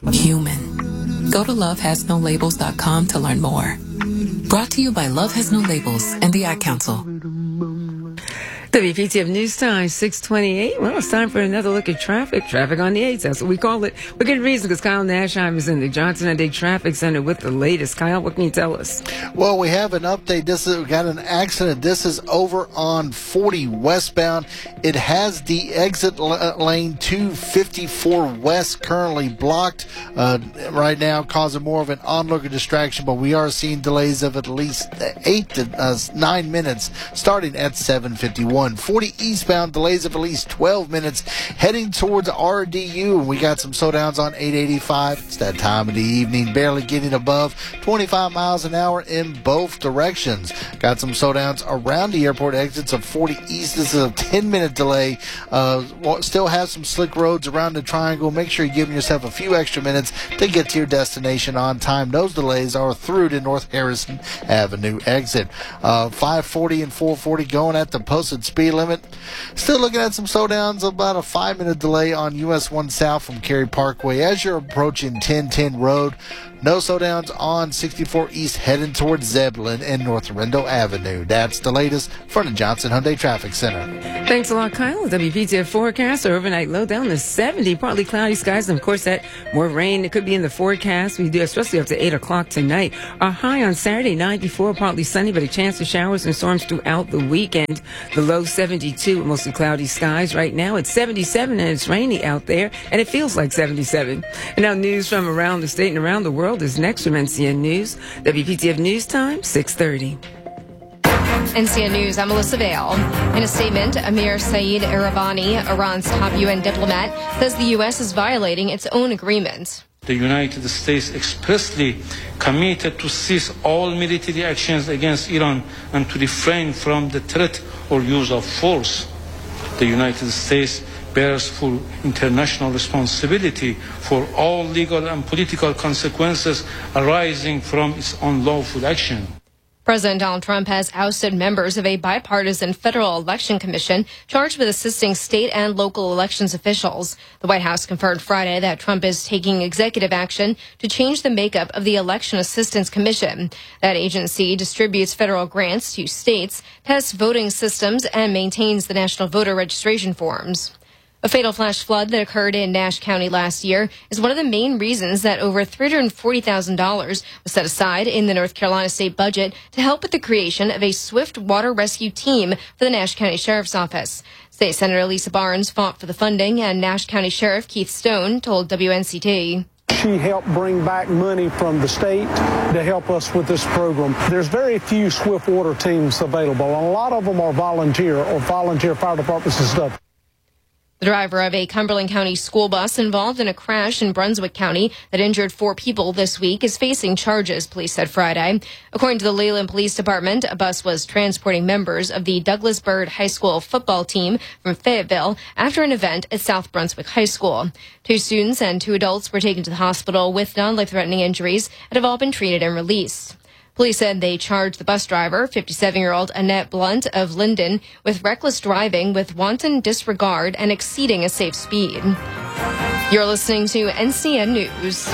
S20: human. Go to lovehasnolabels.com to learn more. Brought to you by Love Has No Labels and the Ad Council.
S1: WPTF News Time, 6:28. Well, it's time for another look at traffic. Traffic on the 8s, that's what we call it. For good reason, because Kyle Nashheim is in the Johnson and Day Traffic Center with the latest. Kyle, what can you tell us?
S7: Well, we have an update. We got an accident. This is over on 40 westbound. It has the exit lane 254 west currently blocked right now, causing more of an onlooker distraction, but we are seeing delays of at least 8 to 9 minutes starting at 7:51. 40 eastbound, delays of at least 12 minutes heading towards RDU. We got some slowdowns on 885. It's that time of the evening, barely getting above 25 miles an hour in both directions. Got some slowdowns around the airport exits of 40 east. This is a 10-minute delay. Still have some slick roads around the triangle. Make sure you're giving yourself a few extra minutes to get to your destination on time. Those delays are through the North Harrison Avenue exit. 540 and 440 going at the posted speed limit. Still looking at some slowdowns, about a 5-minute delay on US 1 South from Cary Parkway as you're approaching 1010 Road. No slowdowns on 64 East heading towards Zebulon and North Arundel Avenue. That's the latest from the Johnson Hyundai Traffic Center.
S1: Thanks a lot, Kyle. WPTF forecast, overnight low down to 70, partly cloudy skies, and of course that more rain. It could be in the forecast. We do, especially up to 8 o'clock tonight. Our high on Saturday, 94, partly sunny, but a chance of showers and storms throughout the weekend. The low 72, mostly cloudy skies. Right now it's 77 and it's rainy out there, and it feels like 77. And now news from around the state and around the world is next from NCN News. WPTF News Time, 6:30.
S2: NCN News, I'm Melissa Vale. In a statement, Amir Saeed Iravani, Iran's top UN diplomat, says the U.S. is violating its own agreements.
S5: The United States expressly committed to cease all military actions against Iran and to refrain from the threat or use of force. The United States bears full international responsibility for all legal and political consequences arising from its unlawful action.
S2: President Donald Trump has ousted members of a bipartisan federal election commission charged with assisting state and local elections officials. The White House confirmed Friday that Trump is taking executive action to change the makeup of the Election Assistance Commission. That agency distributes federal grants to states, tests voting systems, and maintains the national voter registration forms. A fatal flash flood that occurred in Nash County last year is one of the main reasons that over $340,000 was set aside in the North Carolina state budget to help with the creation of a swift water rescue team for the Nash County Sheriff's Office. State Senator Lisa Barnes fought for the funding, and Nash County Sheriff Keith Stone told WNCT.
S8: She helped bring back money from the state to help us with this program. There's very few swift water teams available, and a lot of them are volunteer fire departments and stuff.
S2: The driver of a Cumberland County school bus involved in a crash in Brunswick County that injured 4 people this week is facing charges, police said Friday. According to the Leland Police Department, a bus was transporting members of the Douglas Byrd High School football team from Fayetteville after an event at South Brunswick High School. 2 students and 2 adults were taken to the hospital with non-life-threatening injuries and have all been treated and released. Police said they charged the bus driver, 57-year-old Annette Blunt of Linden, with reckless driving with wanton disregard and exceeding a safe speed. You're listening to NCN News.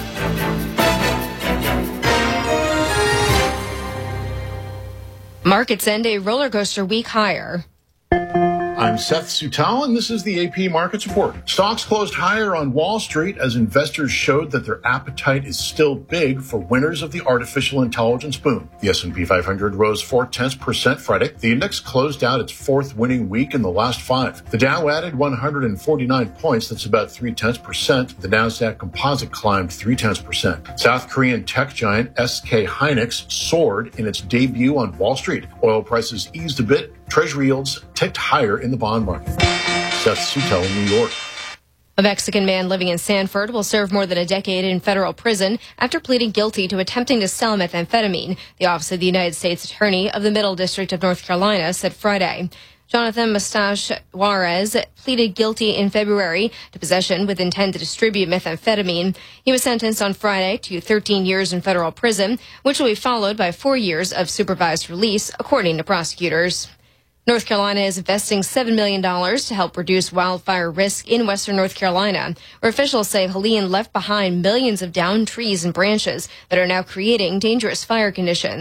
S2: Markets end a roller coaster week higher.
S16: I'm Seth Sutal, and this is the AP Markets Report. Stocks closed higher on Wall Street as investors showed that their appetite is still big for winners of the artificial intelligence boom. The S&P 500 rose 0.4% Friday. The index closed out its 4th winning week in the last 5. The Dow added 149 points. That's about 0.3%. The Nasdaq Composite climbed 0.3%. South Korean tech giant SK Hynix soared in its debut on Wall Street. Oil prices eased a bit. Treasury yields ticked higher in the bond market. Seth Sutel in New York.
S2: A Mexican man living in Sanford will serve more than a decade in federal prison after pleading guilty to attempting to sell methamphetamine, the Office of the United States Attorney of the Middle District of North Carolina said Friday. Jonathan Mustache Juarez pleaded guilty in February to possession with intent to distribute methamphetamine. He was sentenced on Friday to 13 years in federal prison, which will be followed by 4 years of supervised release, according to prosecutors. North Carolina is investing $7 million to help reduce wildfire risk in western North Carolina, where officials say Helene left behind millions of downed trees and branches that are now creating dangerous fire conditions.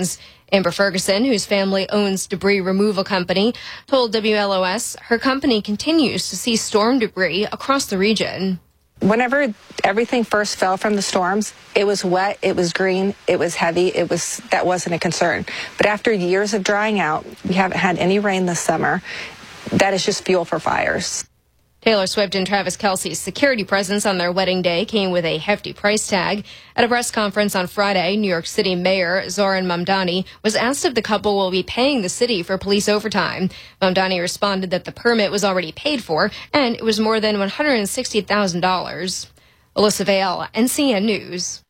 S2: Amber Ferguson, whose family owns debris removal company, told WLOS her company continues to see storm debris across the region.
S14: Whenever everything first fell from the storms, it was wet, it was green, it was heavy, that wasn't a concern. But after years of drying out, we haven't had any rain this summer. That is just fuel for fires.
S2: Taylor Swift and Travis Kelce's security presence on their wedding day came with a hefty price tag. At a press conference on Friday, New York City Mayor Zohran Mamdani was asked if the couple will be paying the city for police overtime. Mamdani responded that the permit was already paid for, and it was more than $160,000. Alyssa Vale, NCN News.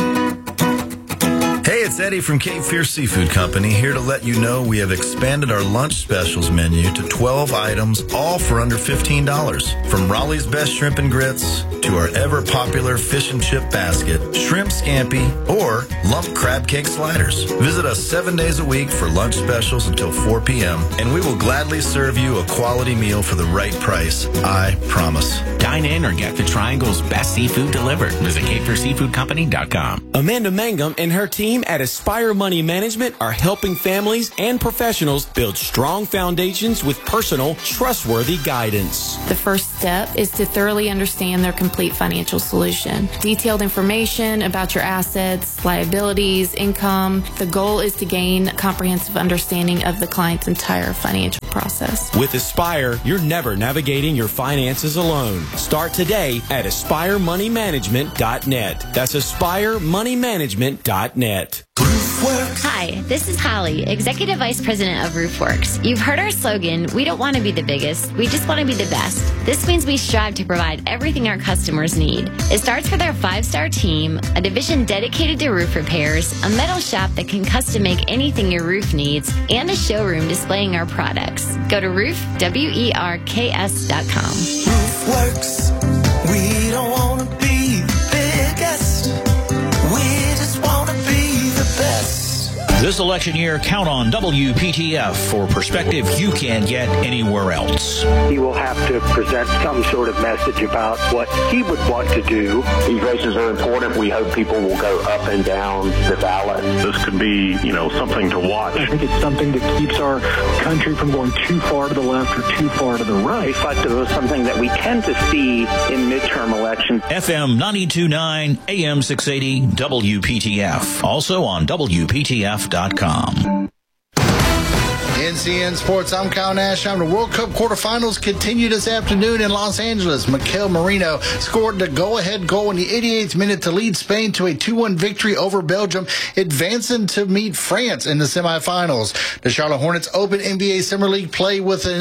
S9: Hey, it's Eddie from Cape Fear Seafood Company, here to let you know we have expanded our lunch specials menu to 12 items, all for under $15. From Raleigh's best shrimp and grits to our ever-popular fish and chip basket, shrimp scampi, or lump crab cake sliders. Visit us 7 days a week for lunch specials until 4 p.m., and we will gladly serve you a quality meal for the right price, I promise.
S10: Dine in or get the Triangle's best seafood delivered. Visit CapeFearSeafoodCompany.com.
S21: Amanda Mangum and her team at Aspire Money Management are helping families and professionals build strong foundations with personal, trustworthy guidance.
S22: The first step is to thoroughly understand their complete financial solution. Detailed information about your assets, liabilities, income. The goal is to gain a comprehensive understanding of the client's entire financial process.
S21: With Aspire, you're never navigating your finances alone. Start today at AspireMoneyManagement.net. That's AspireMoneyManagement.net.
S23: Hi, this is Holly, Executive Vice President of RoofWorks. You've heard our slogan, we don't want to be the biggest, we just want to be the best. This means we strive to provide everything our customers need. It starts with our 5-star team, a division dedicated to roof repairs, a metal shop that can custom make anything your roof needs, and a showroom displaying our products. Go to roofwerks.com.
S24: RoofWorks, we don't want to be the biggest, we just want to be the best.
S25: This election year, count on WPTF for perspective you can't get anywhere else.
S26: He will have to present some sort of message about what he would want to do.
S27: These races are important. We hope people will go up and down the ballot.
S29: This could be, something to watch.
S26: I think it's something that keeps our country from going too far to the left or too far to the right.
S27: Reflective of something that we tend to see in midterm elections.
S25: FM 92.9, AM 680, WPTF. Also on WPTF.com.
S7: NCN Sports, I'm Kyle Nash. The World Cup quarterfinals continue this afternoon in Los Angeles. Mikel Merino scored the go-ahead goal in the 88th minute to lead Spain to a 2-1 victory over Belgium, advancing to meet France in the semifinals. The Charlotte Hornets opened NBA Summer League play with an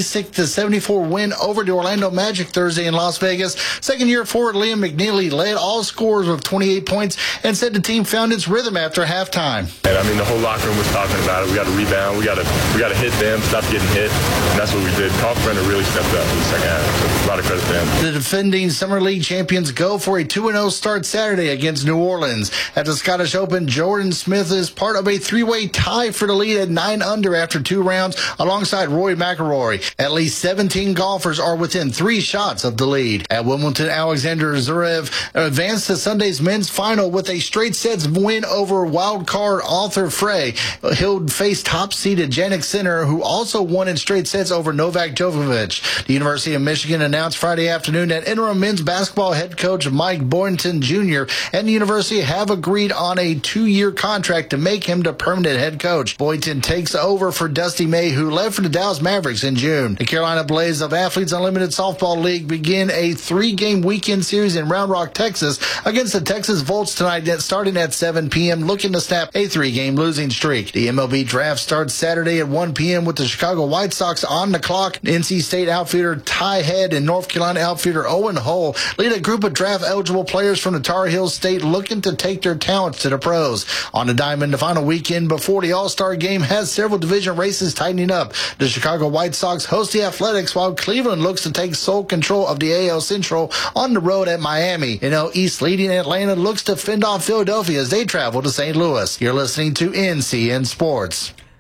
S7: 86-74 win over the Orlando Magic Thursday in Las Vegas. Second-year forward Liam McNeely led all scorers with 28 points and said the team found its rhythm after halftime.
S29: And the whole locker room was talking about it. We got to rebound. We got to hit them, stop getting hit, and that's what we did. Kalkbrenner really stepped up in the second half, so a lot of credit to them.
S7: The defending Summer League champions go for a 2-0 start Saturday against New Orleans. At the Scottish Open, Jordan Smith is part of a 3-way tie for the lead at 9 under after 2 rounds, alongside Rory McIlroy. At least 17 golfers are within 3 shots of the lead. At Wimbledon, Alexander Zverev advanced to Sunday's men's final with a straight sets win over wildcard Arthur Frey. He'll face top-seeded Jannik Sinner, who also won in straight sets over Novak Djokovic. The University of Michigan announced Friday afternoon that interim men's basketball head coach Mike Boynton Jr. and the university have agreed on a 2-year contract to make him the permanent head coach. Boynton takes over for Dusty May, who left for the Dallas Mavericks in June. The Carolina Blaze of Athletes Unlimited Softball League begin a 3-game weekend series in Round Rock, Texas, against the Texas Volts tonight, starting at 7 p.m., looking to snap a 3-game losing streak. The MLB draft starts Saturday at 1 p.m. with the Chicago White Sox on the clock. NC State outfielder Ty Head and North Carolina outfielder Owen Hull lead a group of draft-eligible players from the Tar Heel State looking to take their talents to the pros. On the diamond, the final weekend before the All-Star game has several division races tightening up. The Chicago White Sox host the Athletics, while Cleveland looks to take sole control of the AL Central on the road at Miami. East leading Atlanta looks to fend off Philadelphia as they travel to St. Louis. You're listening to NCN Sports.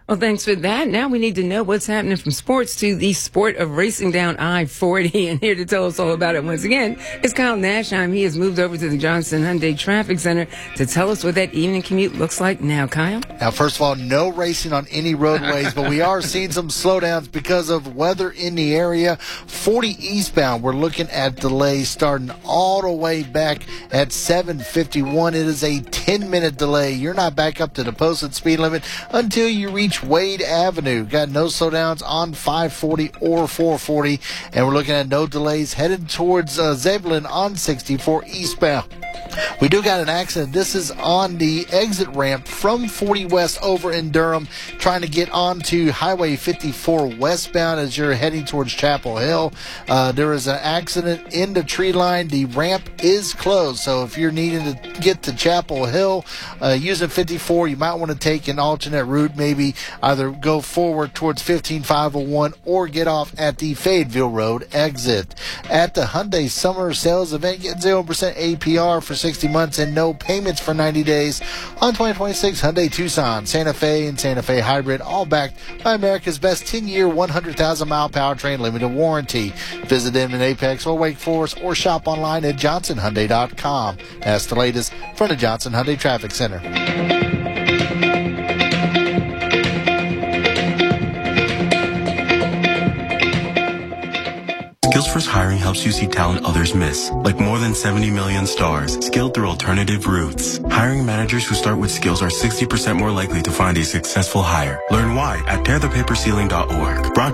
S1: Well, thanks for that. Now we need to know what's happening from sports to the sport of racing down I-40. And here to tell us all about it once again is Kyle Nashheim. He has moved over to the Johnson Hyundai Traffic Center to tell us what that evening commute looks like now. Kyle?
S7: Now, first of all, no racing on any roadways, but we are seeing some slowdowns because of weather in the area. 40 eastbound, we're looking at delays starting all the way back at 751. It is a 10-minute delay. You're not back up to the posted speed limit until you reach Wade Avenue. Got no slowdowns on 540 or 440, and we're looking at no delays headed towards Zebulon on 64 eastbound. We do got an accident. This is on the exit ramp from 40 West over in Durham, trying to get onto Highway 54 westbound as you're heading towards Chapel Hill. There is an accident in the tree line. The ramp is closed, so if you're needing to get to Chapel Hill using 54, you might want to take an alternate route, maybe either go forward towards 15501 or get off at the Fayetteville Road exit. At the Hyundai Summer Sales Event, get 0% APR for 60 months and no payments for 90 days on 2026 Hyundai Tucson, Santa Fe, and Santa Fe Hybrid, all backed by America's best 10-year, 100,000-mile powertrain limited warranty. Visit them in Apex or Wake Forest or shop online at johnsonhyundai.com. That's the latest from the Johnson Hyundai Traffic Center.
S3: SkillsFirst Hiring helps you see talent others miss, like more than 70 million stars, skilled through alternative routes. Hiring managers who start with skills are 60% more likely to find a successful hire. Learn why at tearthepaperceiling.org.